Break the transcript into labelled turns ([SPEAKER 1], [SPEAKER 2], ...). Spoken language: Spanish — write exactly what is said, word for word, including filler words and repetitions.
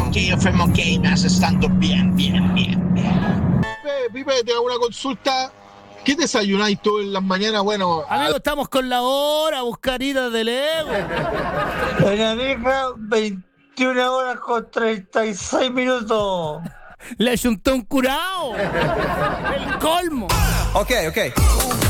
[SPEAKER 1] Que yo fumo que me hace estando bien, bien, bien, bien.
[SPEAKER 2] Pipe, Pipe, te hago una consulta. ¿Qué desayunáis tú en las mañanas? Bueno,
[SPEAKER 3] Amigo, estamos con la hora, buscaritas del ego.
[SPEAKER 4] Doña Vieja, veintiuna horas con treinta y seis minutos.
[SPEAKER 3] Le ayuntó un curao. El colmo.
[SPEAKER 5] Ok, ok.